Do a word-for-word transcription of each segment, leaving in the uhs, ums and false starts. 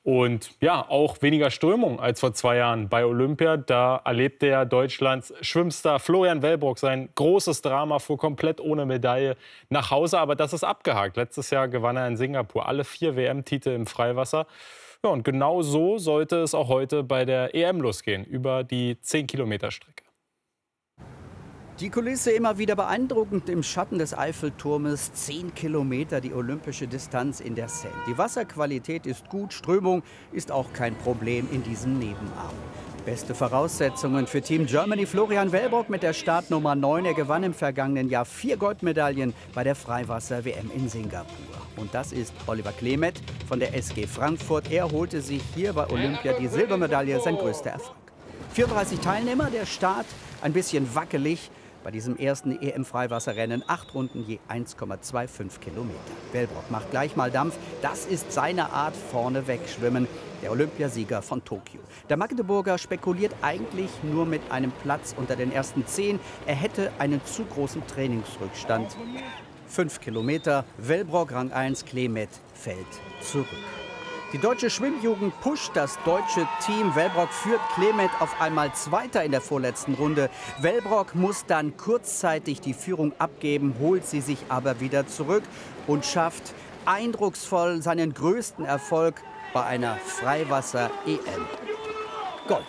Und ja, auch weniger Strömung als vor zwei Jahren bei Olympia. Da erlebte ja Deutschlands Schwimmstar Florian Wellbrock sein großes Drama, fuhr komplett ohne Medaille nach Hause. Aber das ist abgehakt. Letztes Jahr gewann er in Singapur alle vier W M-Titel im Freiwasser. Ja, und genau so sollte es auch heute bei der E M losgehen, über die zehn Kilometer Strecke. Die Kulisse immer wieder beeindruckend im Schatten des Eiffelturmes. Zehn Kilometer die olympische Distanz in der Seine. Die Wasserqualität ist gut, Strömung ist auch kein Problem in diesem Nebenarm. Beste Voraussetzungen für Team Germany. Florian Wellbrock mit der Startnummer neun. Er gewann im vergangenen Jahr vier Goldmedaillen bei der Freiwasser-W M in Singapur. Und das ist Oliver Klemet von der S G Frankfurt. Er holte sich hier bei Olympia die Silbermedaille, sein größter Erfolg. vierunddreißig Teilnehmer, der Start ein bisschen wackelig. Bei diesem ersten E M-Freiwasserrennen acht Runden je eins Komma fünfundzwanzig Kilometer. Wellbrock macht gleich mal Dampf. Das ist seine Art vorne wegschwimmen. Der Olympiasieger von Tokio. Der Magdeburger spekuliert eigentlich nur mit einem Platz unter den ersten zehn. Er hätte einen zu großen Trainingsrückstand. Fünf Kilometer, Wellbrock Rang eins, Klemet fällt zurück. Die deutsche Schwimmjugend pusht das deutsche Team. Wellbrock führt, Klemet auf einmal Zweiter in der vorletzten Runde. Wellbrock muss dann kurzzeitig die Führung abgeben, holt sie sich aber wieder zurück und schafft eindrucksvoll seinen größten Erfolg bei einer Freiwasser-E M. Gold.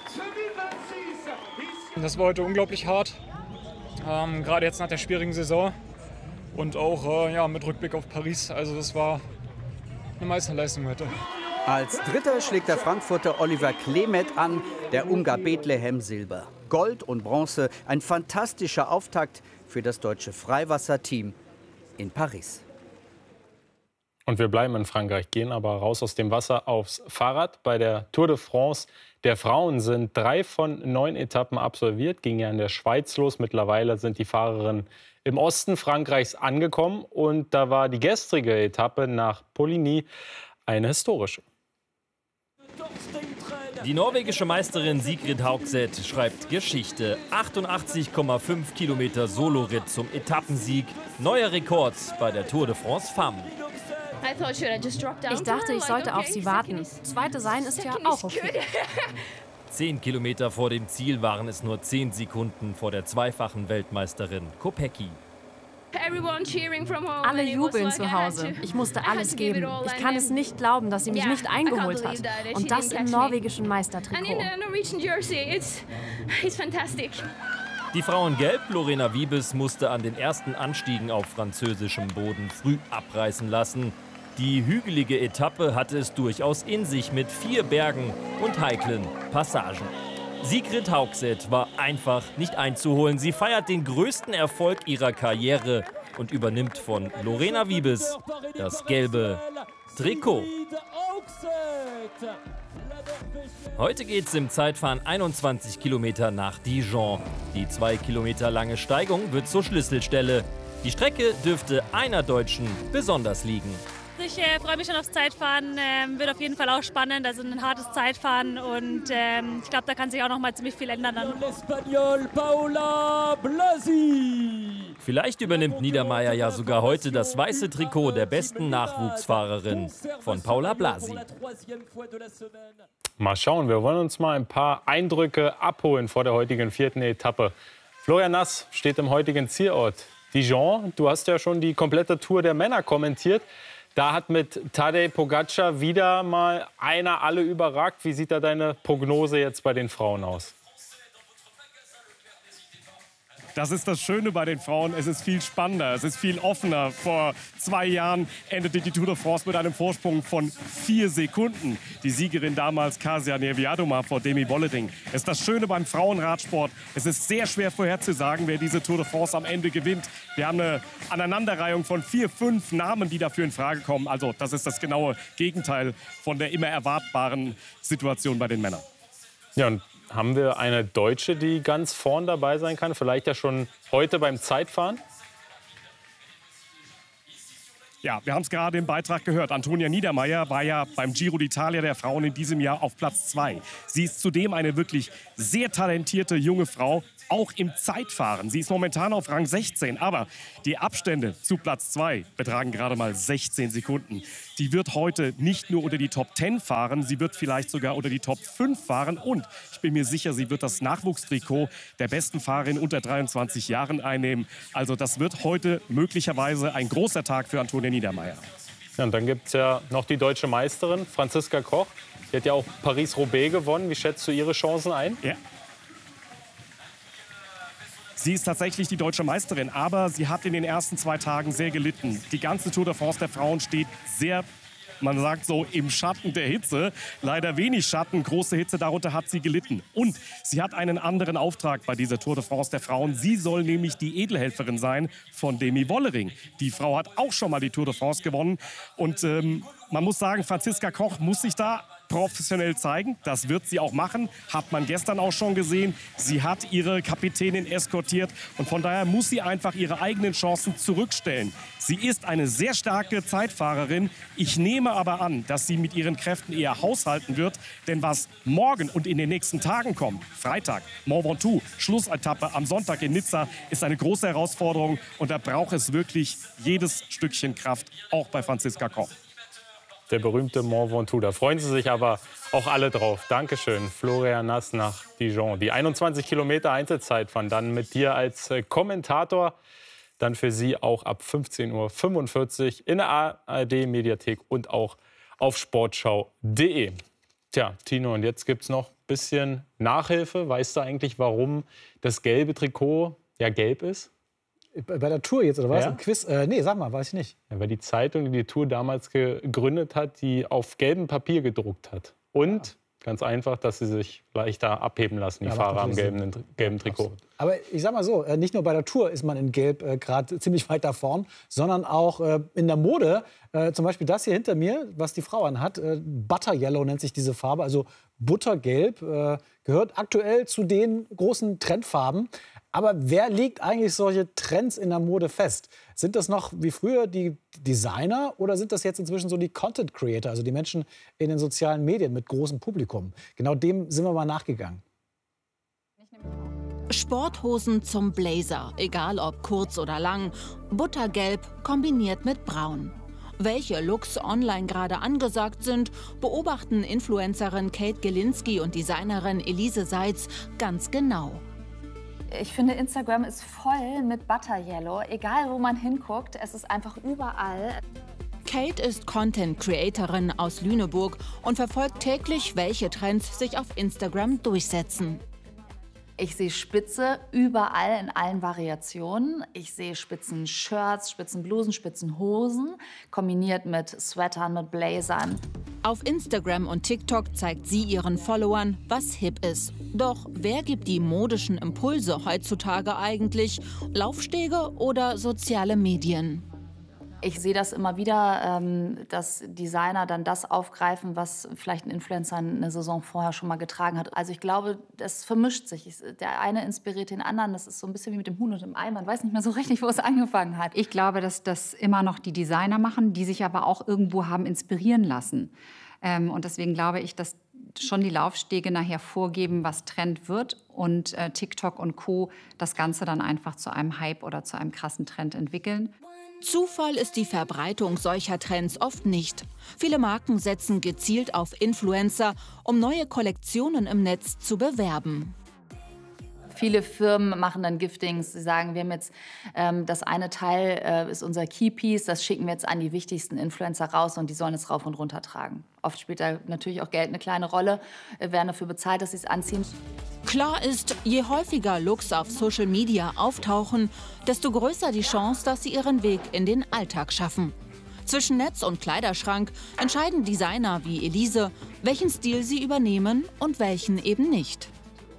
Das war heute unglaublich hart, ähm, gerade jetzt nach der schwierigen Saison und auch äh, ja, mit Rückblick auf Paris. Also das war eine Meisterleistung heute. Als Dritter schlägt der Frankfurter Oliver Klemet an, der Ungar Bethlehem Silber. Gold und Bronze, ein fantastischer Auftakt für das deutsche Freiwasserteam in Paris. Und wir bleiben in Frankreich, gehen aber raus aus dem Wasser aufs Fahrrad. Bei der Tour de France der Frauen sind drei von neun Etappen absolviert, ging ja in der Schweiz los. Mittlerweile sind die Fahrerinnen im Osten Frankreichs angekommen. Und da war die gestrige Etappe nach Poligny eine historische. Die norwegische Meisterin Sigrid Haugset schreibt Geschichte. achtundachtzig Komma fünf Kilometer Soloritt zum Etappensieg. Neuer Rekord bei der Tour de France Femmes. Ich dachte, ich sollte auf sie warten. Zweite sein ist ja auch okay. Zehn Kilometer vor dem Ziel waren es nur zehn Sekunden vor der zweifachen Weltmeisterin Kopecky. Alle jubeln zu Hause. Ich musste alles geben. Ich kann es nicht glauben, dass sie mich nicht eingeholt hat. Und das im norwegischen Meistertrikot. Die Frauen Gelb, Lorena Wiebes, musste an den ersten Anstiegen auf französischem Boden früh abreißen lassen. Die hügelige Etappe hatte es durchaus in sich mit vier Bergen und heiklen Passagen. Sigrid Haugset war einfach nicht einzuholen. Sie feiert den größten Erfolg ihrer Karriere und übernimmt von Lorena Wiebes das gelbe Trikot. Heute geht es im Zeitfahren einundzwanzig Kilometer nach Dijon. Die zwei Kilometer lange Steigung wird zur Schlüsselstelle. Die Strecke dürfte einer Deutschen besonders liegen. Ich äh, freue mich schon aufs Zeitfahren, ähm, wird auf jeden Fall auch spannend, also ein hartes Zeitfahren und ähm, ich glaube, da kann sich auch noch mal ziemlich viel ändern. Dann. Vielleicht übernimmt Niedermaier ja sogar heute das weiße Trikot der besten Nachwuchsfahrerin von Paula Blasi. Mal schauen, wir wollen uns mal ein paar Eindrücke abholen vor der heutigen vierten Etappe. Florian Nass steht im heutigen Zielort Dijon. Du hast ja schon die komplette Tour der Männer kommentiert. Da hat mit Tadej Pogačar wieder mal einer alle überragt. Wie sieht da deine Prognose jetzt bei den Frauen aus? Das ist das Schöne bei den Frauen. Es ist viel spannender, es ist viel offener. Vor zwei Jahren endete die Tour de France mit einem Vorsprung von vier Sekunden. Die Siegerin damals, Kasia Niewiadoma vor Demi Bolleding. Es ist das Schöne beim Frauenradsport. Es ist sehr schwer vorherzusagen, wer diese Tour de France am Ende gewinnt. Wir haben eine Aneinanderreihung von vier, fünf Namen, die dafür in Frage kommen. Also das ist das genaue Gegenteil von der immer erwartbaren Situation bei den Männern. Ja, und haben wir eine Deutsche, die ganz vorn dabei sein kann? Vielleicht ja schon heute beim Zeitfahren? Ja, wir haben es gerade im Beitrag gehört. Antonia Niedermaier war ja beim Giro d'Italia der Frauen in diesem Jahr auf Platz zwei. Sie ist zudem eine wirklich sehr talentierte junge Frau. auch im Zeitfahren. Sie ist momentan auf Rang sechzehn, aber die Abstände zu Platz zwei betragen gerade mal sechzehn Sekunden. Die wird heute nicht nur unter die Top zehn fahren, sie wird vielleicht sogar unter die Top fünf fahren und ich bin mir sicher, sie wird das Nachwuchstrikot der besten Fahrerin unter dreiundzwanzig Jahren einnehmen. Also das wird heute möglicherweise ein großer Tag für Antonia Niedermaier. Ja, und dann gibt es ja noch die deutsche Meisterin, Franziska Koch. Die hat ja auch Paris-Roubaix gewonnen. Wie schätzt du ihre Chancen ein? Ja. Sie ist tatsächlich die deutsche Meisterin, aber sie hat in den ersten zwei Tagen sehr gelitten. Die ganze Tour de France der Frauen steht sehr, man sagt so, im Schatten der Hitze. Leider wenig Schatten, große Hitze, darunter hat sie gelitten. Und sie hat einen anderen Auftrag bei dieser Tour de France der Frauen. Sie soll nämlich die Edelhelferin sein von Demi Wollering. Die Frau hat auch schon mal die Tour de France gewonnen. Und ähm, man muss sagen, Franziska Koch muss sich da professionell zeigen. Das wird sie auch machen. Hat man gestern auch schon gesehen. Sie hat ihre Kapitänin eskortiert. Und von daher muss sie einfach ihre eigenen Chancen zurückstellen. Sie ist eine sehr starke Zeitfahrerin. Ich nehme aber an, dass sie mit ihren Kräften eher haushalten wird. Denn was morgen und in den nächsten Tagen kommt, Freitag, Mont Ventoux, Schlussetappe am Sonntag in Nizza, ist eine große Herausforderung. Und da braucht es wirklich jedes Stückchen Kraft, auch bei Franziska Koch. Der berühmte Mont Ventoux. Da freuen sie sich aber auch alle drauf. Dankeschön, Florian Nass nach Dijon. Die einundzwanzig Kilometer Einzelzeitfahren dann mit dir als Kommentator. Dann für Sie auch ab fünfzehn Uhr fünfundvierzig in der A R D-Mediathek und auch auf sportschau punkt de. Tja, Tino, und jetzt gibt es noch ein bisschen Nachhilfe. Weißt du eigentlich, warum das gelbe Trikot ja gelb ist? Bei der Tour jetzt, oder was? Ja? Ein Quiz? Äh, nee, sag mal, weiß ich nicht. Ja, weil die Zeitung, die die Tour damals gegründet hat, die auf gelbem Papier gedruckt hat. Und, ja. ganz einfach, dass sie sich leichter abheben lassen, die ja, Fahrer am gelben, gelben Trikot. Absolut. Aber ich sag mal so, nicht nur bei der Tour ist man in Gelb äh, gerade ziemlich weit da vorn, sondern auch äh, in der Mode. Äh, zum Beispiel das hier hinter mir, was die Frau anhat. Äh, Butter Yellow nennt sich diese Farbe, also Buttergelb. Äh, gehört aktuell zu den großen Trendfarben. Aber wer legt eigentlich solche Trends in der Mode fest? Sind das noch wie früher die Designer oder sind das jetzt inzwischen so die Content Creator, also die Menschen in den sozialen Medien mit großem Publikum? Genau dem sind wir mal nachgegangen. Sporthosen zum Blazer, egal ob kurz oder lang, buttergelb kombiniert mit braun. Welche Looks online gerade angesagt sind, beobachten Influencerin Kate Gilinsky und Designerin Elise Seitz ganz genau. Ich finde, Instagram ist voll mit Butter Yellow. Egal, wo man hinguckt, es ist einfach überall. Kate ist Content-Creatorin aus Lüneburg und verfolgt täglich, welche Trends sich auf Instagram durchsetzen. Ich sehe Spitze überall in allen Variationen. Ich sehe spitzen Shirts, spitzen Blusen, spitzen Hosen, kombiniert mit Sweatern, mit Blazern. Auf Instagram und TikTok zeigt sie ihren Followern, was hip ist. Doch wer gibt die modischen Impulse heutzutage eigentlich? Laufstege oder soziale Medien? Ich sehe das immer wieder, dass Designer dann das aufgreifen, was vielleicht ein Influencer eine Saison vorher schon mal getragen hat. Also ich glaube, das vermischt sich. Der eine inspiriert den anderen. Das ist so ein bisschen wie mit dem Huhn und dem Ei. Man weiß nicht mehr so richtig, wo es angefangen hat. Ich glaube, dass das immer noch die Designer machen, die sich aber auch irgendwo haben inspirieren lassen. Und deswegen glaube ich, dass schon die Laufstege nachher vorgeben, was Trend wird und äh, TikTok und Co. das Ganze dann einfach zu einem Hype oder zu einem krassen Trend entwickeln. Zufall ist die Verbreitung solcher Trends oft nicht. Viele Marken setzen gezielt auf Influencer, um neue Kollektionen im Netz zu bewerben. Viele Firmen machen dann Giftings. Sie sagen, wir haben jetzt ähm, das eine Teil äh, ist unser Keypiece, das schicken wir jetzt an die wichtigsten Influencer raus und die sollen es rauf und runter tragen. Oft spielt da natürlich auch Geld eine kleine Rolle, äh, werden dafür bezahlt, dass sie es anziehen. Klar ist, je häufiger Looks auf Social Media auftauchen, desto größer die Chance, dass sie ihren Weg in den Alltag schaffen. Zwischen Netz und Kleiderschrank entscheiden Designer wie Elise, welchen Stil sie übernehmen und welchen eben nicht.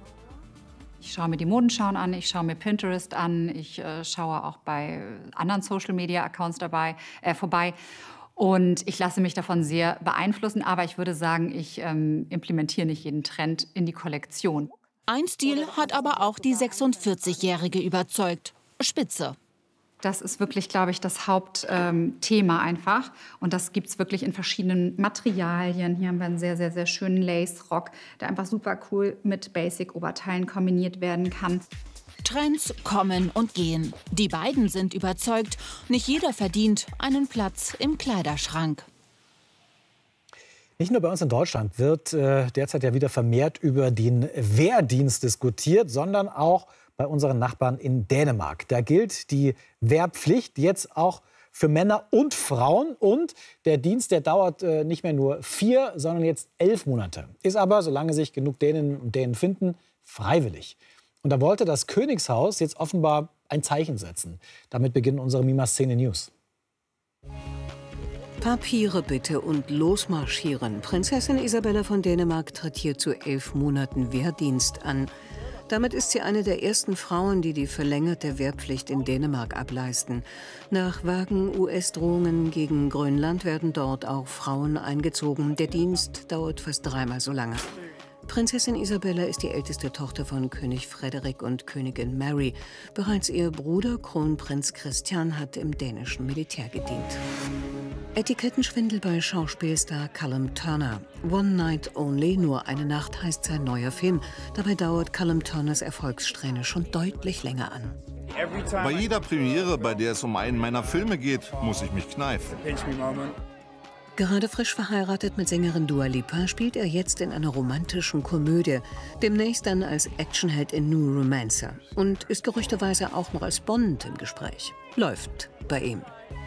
Ich schaue mir die Modenschauen an, ich schaue mir Pinterest an, ich äh, schaue auch bei anderen Social-Media-Accounts dabei, äh, vorbei. Und ich lasse mich davon sehr beeinflussen, aber ich würde sagen, ich ähm, implementiere nicht jeden Trend in die Kollektion. Ein Stil hat aber auch die sechsundvierzigjährige überzeugt. Spitze. Das ist wirklich, glaube ich, das Hauptthema ähm, einfach. Und das gibt es wirklich in verschiedenen Materialien. Hier haben wir einen sehr, sehr, sehr schönen Lace-Rock, der einfach super cool mit Basic-Oberteilen kombiniert werden kann. Trends kommen und gehen. Die beiden sind überzeugt, nicht jeder verdient einen Platz im Kleiderschrank. Nicht nur bei uns in Deutschland wird äh, derzeit ja wieder vermehrt über den Wehrdienst diskutiert, sondern auch bei unseren Nachbarn in Dänemark. Da gilt die Wehrpflicht jetzt auch für Männer und Frauen. Und der Dienst, der dauert äh, nicht mehr nur vier, sondern jetzt elf Monate. Ist aber, solange sich genug Däninnen und Dänen finden, freiwillig. Und da wollte das Königshaus jetzt offenbar ein Zeichen setzen. Damit beginnen unsere Mima-Szene News. Papiere bitte und losmarschieren. Prinzessin Isabella von Dänemark tritt hier zu elf Monaten Wehrdienst an. Damit ist sie eine der ersten Frauen, die die verlängerte Wehrpflicht in Dänemark ableisten. Nach vagen U S-Drohungen gegen Grönland werden dort auch Frauen eingezogen. Der Dienst dauert fast dreimal so lange. Prinzessin Isabella ist die älteste Tochter von König Frederik und Königin Mary. Bereits ihr Bruder Kronprinz Christian hat im dänischen Militär gedient. Etikettenschwindel bei Schauspielstar Callum Turner. One Night Only, nur eine Nacht, heißt sein neuer Film. Dabei dauert Callum Turners Erfolgssträhne schon deutlich länger an. Bei jeder Premiere, bei der es um einen meiner Filme geht, muss ich mich kneifen. Gerade frisch verheiratet mit Sängerin Dua Lipa spielt er jetzt in einer romantischen Komödie. Demnächst dann als Actionheld in New Romancer. Und ist gerüchteweise auch noch als Bond im Gespräch. Läuft bei ihm.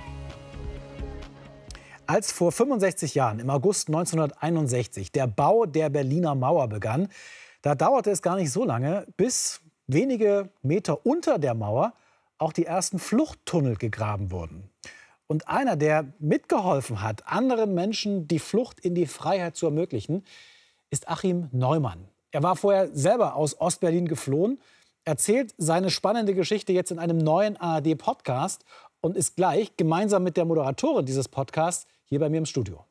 Als vor fünfundsechzig Jahren, im August neunzehnhunderteinundsechzig, der Bau der Berliner Mauer begann, da dauerte es gar nicht so lange, bis wenige Meter unter der Mauer auch die ersten Fluchttunnel gegraben wurden. Und einer, der mitgeholfen hat, anderen Menschen die Flucht in die Freiheit zu ermöglichen, ist Achim Neumann. Er war vorher selber aus Ostberlin geflohen, erzählt seine spannende Geschichte jetzt in einem neuen A R D-Podcast und ist gleich gemeinsam mit der Moderatorin dieses Podcasts hier bei mir im Studio.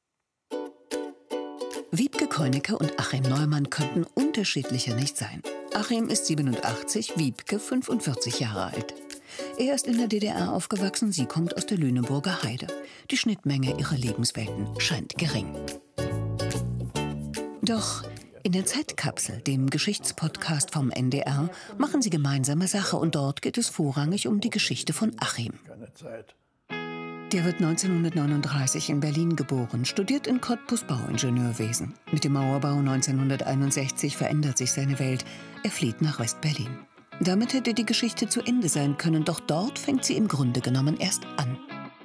Wiebke Koinecke und Achim Neumann könnten unterschiedlicher nicht sein. Achim ist siebenundachtzig, Wiebke fünfundvierzig Jahre alt. Er ist in der D D R aufgewachsen, sie kommt aus der Lüneburger Heide. Die Schnittmenge ihrer Lebenswelten scheint gering. Doch in der Zeitkapsel, dem Geschichtspodcast vom N D R, machen sie gemeinsame Sache und dort geht es vorrangig um die Geschichte von Achim. Der wird neunzehnhundertneununddreißig in Berlin geboren, studiert in Cottbus Bauingenieurwesen. Mit dem Mauerbau neunzehnhunderteinundsechzig verändert sich seine Welt. Er flieht nach West-Berlin. Damit hätte die Geschichte zu Ende sein können, doch dort fängt sie im Grunde genommen erst an.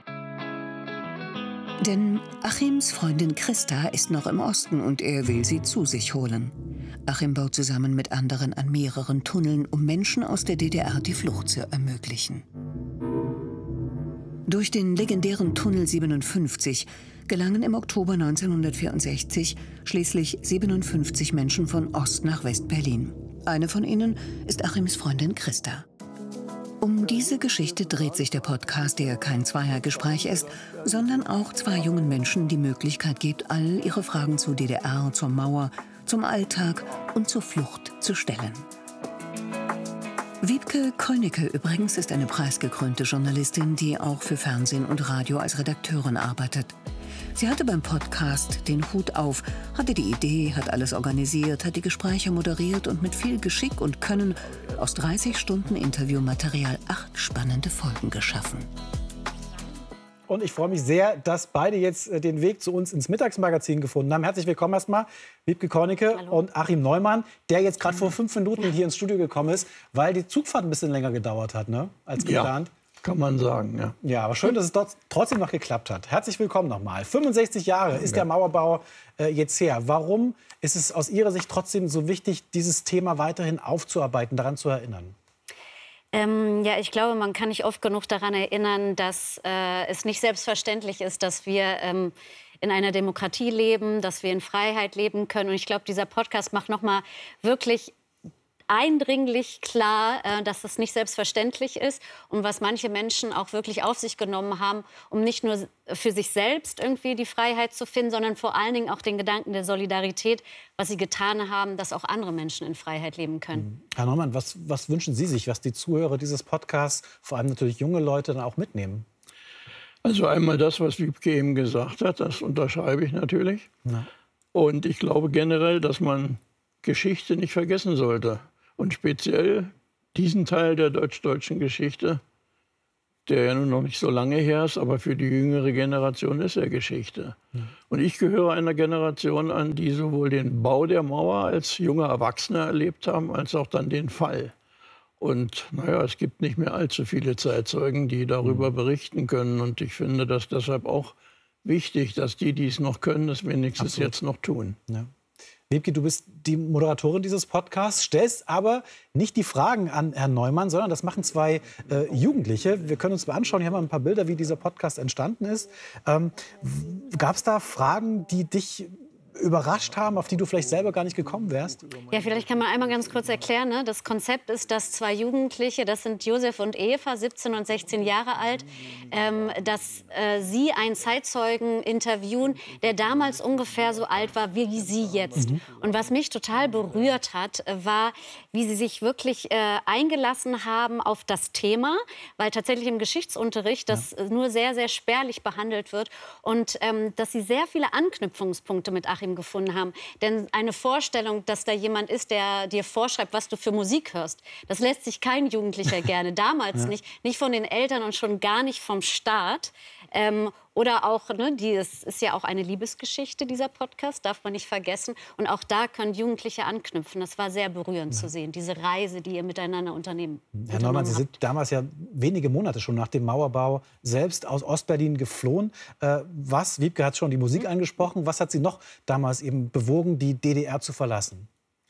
Denn Achims Freundin Christa ist noch im Osten und er will sie zu sich holen. Achim baut zusammen mit anderen an mehreren Tunneln, um Menschen aus der D D R die Flucht zu ermöglichen. Durch den legendären Tunnel siebenundfünfzig gelangen im Oktober neunzehnhundertvierundsechzig schließlich siebenundfünfzig Menschen von Ost nach West-Berlin. Eine von ihnen ist Achims Freundin Christa. Um diese Geschichte dreht sich der Podcast, der kein Zweiergespräch ist, sondern auch zwei jungen Menschen die Möglichkeit gibt, all ihre Fragen zur D D R, zur Mauer, zum Alltag und zur Flucht zu stellen. Wiebke Koinecke übrigens ist eine preisgekrönte Journalistin, die auch für Fernsehen und Radio als Redakteurin arbeitet. Sie hatte beim Podcast den Hut auf, hatte die Idee, hat alles organisiert, hat die Gespräche moderiert und mit viel Geschick und Können aus dreißig Stunden Interviewmaterial acht spannende Folgen geschaffen. Und ich freue mich sehr, dass beide jetzt den Weg zu uns ins Mittagsmagazin gefunden haben. Herzlich willkommen erstmal, Wiebke Koinecke und Achim Neumann, der jetzt gerade vor fünf Minuten hier ins Studio gekommen ist, weil die Zugfahrt ein bisschen länger gedauert hat, ne, als geplant. Ja. Kann man sagen, ja. Ja, aber schön, dass es dort trotzdem noch geklappt hat. Herzlich willkommen nochmal. fünfundsechzig Jahre ist der Mauerbau äh, jetzt her. Warum ist es aus Ihrer Sicht trotzdem so wichtig, dieses Thema weiterhin aufzuarbeiten, daran zu erinnern? Ähm, ja, ich glaube, man kann nicht oft genug daran erinnern, dass äh, es nicht selbstverständlich ist, dass wir ähm, in einer Demokratie leben, dass wir in Freiheit leben können. Und ich glaube, dieser Podcast macht noch mal wirklich eindringlich klar, äh, dass das nicht selbstverständlich ist und was manche Menschen auch wirklich auf sich genommen haben, um nicht nur für sich selbst irgendwie die Freiheit zu finden, sondern vor allen Dingen auch den Gedanken der Solidarität, was sie getan haben, dass auch andere Menschen in Freiheit leben können. Herr Neumann, was, was wünschen Sie sich, was die Zuhörer dieses Podcasts, vor allem natürlich junge Leute, dann auch mitnehmen? Also einmal das, was Wiebke eben gesagt hat, das unterschreibe ich natürlich. Ja. Und ich glaube generell, dass man Geschichte nicht vergessen sollte. Und speziell diesen Teil der deutsch-deutschen Geschichte, der ja nun noch nicht so lange her ist, aber für die jüngere Generation ist er Geschichte. Ja. Und ich gehöre einer Generation an, die sowohl den Bau der Mauer als junge Erwachsene erlebt haben, als auch dann den Fall. Und naja, es gibt nicht mehr allzu viele Zeitzeugen, die darüber berichten können. Und ich finde das deshalb auch wichtig, dass die, die es noch können, es wenigstens Absolut. jetzt noch tun. Ja. Wiebke, du bist die Moderatorin dieses Podcasts, stellst aber nicht die Fragen an Herrn Neumann, sondern das machen zwei äh, Jugendliche. Wir können uns mal anschauen, hier haben wir ein paar Bilder, wie dieser Podcast entstanden ist. Ähm, Gab es da Fragen, die dich überrascht haben, auf die du vielleicht selber gar nicht gekommen wärst? Ja, vielleicht kann man einmal ganz kurz erklären. Ne? Das Konzept ist, dass zwei Jugendliche, das sind Josef und Eva, siebzehn und sechzehn Jahre alt, ähm, dass äh, sie einen Zeitzeugen interviewen, der damals ungefähr so alt war wie sie jetzt. Mhm. Und was mich total berührt hat, war, wie sie sich wirklich äh, eingelassen haben auf das Thema, weil tatsächlich im Geschichtsunterricht das ja. nur sehr, sehr spärlich behandelt wird und ähm, dass sie sehr viele Anknüpfungspunkte mit Achim gefunden haben. Denn eine Vorstellung, dass da jemand ist, der dir vorschreibt, was du für Musik hörst, das lässt sich kein Jugendlicher gerne. Damals ja. nicht. Nicht von den Eltern und schon gar nicht vom Staat. Ähm, oder auch, ne, die, es ist ja auch eine Liebesgeschichte, dieser Podcast, darf man nicht vergessen. Und auch da können Jugendliche anknüpfen. Das war sehr berührend ja. zu sehen, diese Reise, die ihr miteinander unternehmen. Herr Neumann, Sie sind damals ja wenige Monate schon nach dem Mauerbau selbst aus Ostberlin geflohen. Äh, was, Wiebke hat schon die Musik angesprochen, was hat Sie noch damals eben bewogen, die D D R zu verlassen?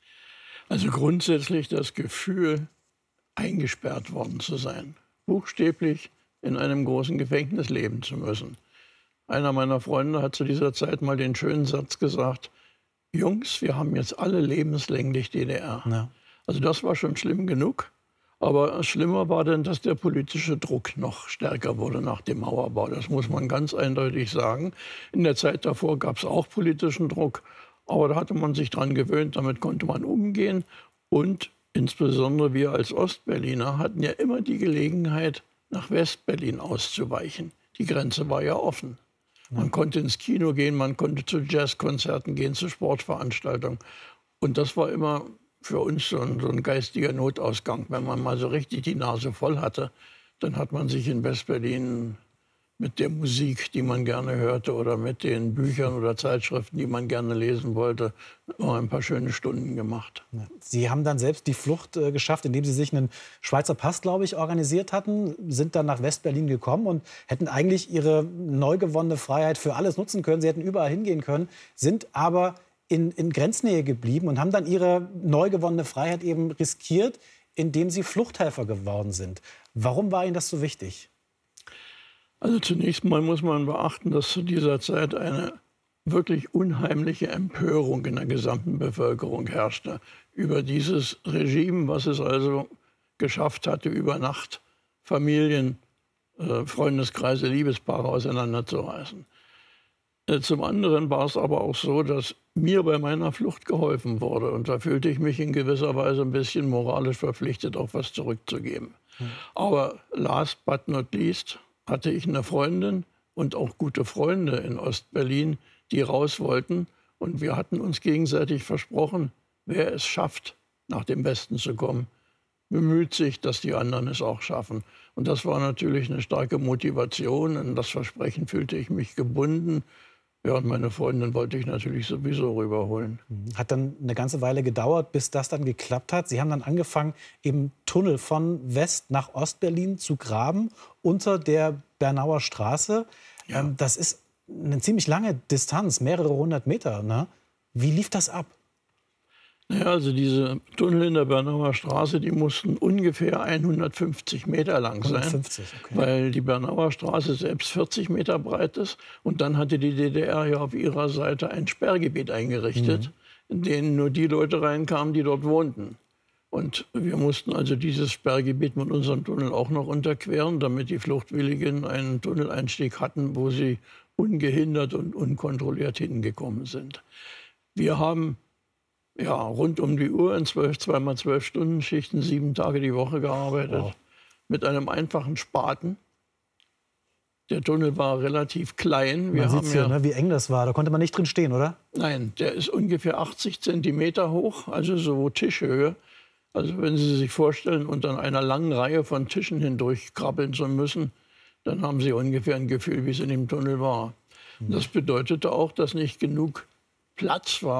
Also grundsätzlich das Gefühl, eingesperrt worden zu sein. Buchstäblich in einem großen Gefängnis leben zu müssen. Einer meiner Freunde hat zu dieser Zeit mal den schönen Satz gesagt: Jungs, wir haben jetzt alle lebenslänglich D D R. Ja. Also das war schon schlimm genug. Aber schlimmer war dann, dass der politische Druck noch stärker wurde nach dem Mauerbau. Das muss man ganz eindeutig sagen. In der Zeit davor gab es auch politischen Druck. Aber da hatte man sich dran gewöhnt, damit konnte man umgehen. Und insbesondere wir als Ostberliner hatten ja immer die Gelegenheit, nach Westberlin auszuweichen. Die Grenze war ja offen. Man konnte ins Kino gehen, man konnte zu Jazzkonzerten gehen, zu Sportveranstaltungen. Und das war immer für uns so ein, so ein geistiger Notausgang. Wenn man mal so richtig die Nase voll hatte, dann hat man sich in Westberlin mit der Musik, die man gerne hörte, oder mit den Büchern oder Zeitschriften, die man gerne lesen wollte, noch ein paar schöne Stunden gemacht. Sie haben dann selbst die Flucht äh, geschafft, indem Sie sich einen Schweizer Pass, glaube ich, organisiert hatten, sind dann nach Westberlin gekommen und hätten eigentlich Ihre neu gewonnene Freiheit für alles nutzen können. Sie hätten überall hingehen können, sind aber in, in Grenznähe geblieben und haben dann Ihre neu gewonnene Freiheit eben riskiert, indem Sie Fluchthelfer geworden sind. Warum war Ihnen das so wichtig? Also zunächst mal muss man beachten, dass zu dieser Zeit eine wirklich unheimliche Empörung in der gesamten Bevölkerung herrschte über dieses Regime, was es also geschafft hatte, über Nacht Familien, äh, Freundeskreise, Liebespaare auseinanderzureißen. Äh, zum anderen war es aber auch so, dass mir bei meiner Flucht geholfen wurde. Und da fühlte ich mich in gewisser Weise ein bisschen moralisch verpflichtet, auch was zurückzugeben. Mhm. Aber last but not least hatte ich eine Freundin und auch gute Freunde in Ostberlin, die raus wollten. Und wir hatten uns gegenseitig versprochen, wer es schafft, nach dem Westen zu kommen, bemüht sich, dass die anderen es auch schaffen. Und das war natürlich eine starke Motivation. An das Versprechen fühlte ich mich gebunden. Ja, und meine Freundin wollte ich natürlich sowieso rüberholen. Hat dann eine ganze Weile gedauert, bis das dann geklappt hat. Sie haben dann angefangen, eben Tunnel von West nach Ostberlin zu graben, unter der Bernauer Straße. Ja. Ähm, das ist eine ziemlich lange Distanz, mehrere hundert Meter. Ne? Wie lief das ab? Naja, also diese Tunnel in der Bernauer Straße, die mussten ungefähr hundertfünfzig Meter lang sein, hundertfünfzig, okay. Weil die Bernauer Straße selbst vierzig Meter breit ist. Und dann hatte die D D R ja auf ihrer Seite ein Sperrgebiet eingerichtet, mhm. in dem nur die Leute reinkamen, die dort wohnten. Und wir mussten also dieses Sperrgebiet mit unserem Tunnel auch noch unterqueren, damit die Fluchtwilligen einen Tunneleinstieg hatten, wo sie ungehindert und unkontrolliert hingekommen sind. Wir haben ja, rund um die Uhr in zwölf, zweimal zwölf Stunden Schichten, sieben Tage die Woche gearbeitet, wow. mit einem einfachen Spaten. Der Tunnel war relativ klein. Wir man sieht ja, ne, wie eng das war. Da konnte man nicht drin stehen, oder? Nein, der ist ungefähr achtzig Zentimeter hoch, also so Tischhöhe. Also wenn Sie sich vorstellen, unter einer langen Reihe von Tischen hindurch krabbeln zu müssen, dann haben Sie ungefähr ein Gefühl, wie es in dem Tunnel war. Mhm. Das bedeutete auch, dass nicht genug Platz war,